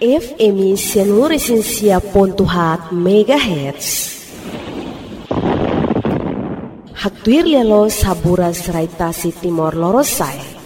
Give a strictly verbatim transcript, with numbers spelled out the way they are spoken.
F M Seluruh Pontuhat Megahertz. Haktuir lelo sabura seraitasi Timor Lorosai.